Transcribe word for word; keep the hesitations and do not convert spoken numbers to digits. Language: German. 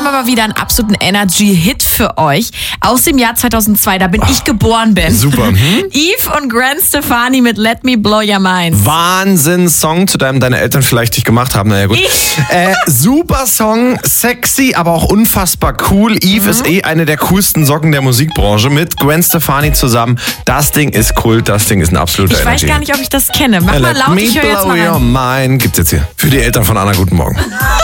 aber wieder einen absoluten Energy-Hit für euch aus dem Jahr zweitausendzwei. Da bin Ach, ich geboren, Ben. Super. Hm? Yves und Gwen Stefani mit Let Me Blow Your Mind. Wahnsinn-Song, zu dem deine Eltern vielleicht dich gemacht haben. Naja, gut. äh, super Song, sexy, aber auch unfassbar cool. Yves mhm. ist eh eine der coolsten Socken der Musikbranche mit Gwen Stefani zusammen. Das Ding ist Kult, das Ding ist ein absoluter Ich Energy. weiß gar nicht, ob ich das kenne. Mach äh, mal laut, ich höre jetzt mal rein. Let Me Blow Your Mind gibt's jetzt hier. Für die Eltern von Anna, guten Morgen.